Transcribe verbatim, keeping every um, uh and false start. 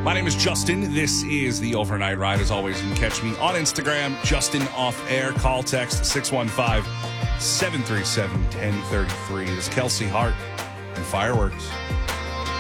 My name is Justin. This is the Overnight Ride. As always, you can catch me on Instagram, Justin Off Air. Call text six one five, seven three seven, one zero three three. This is Kelsey Hart and Fireworks.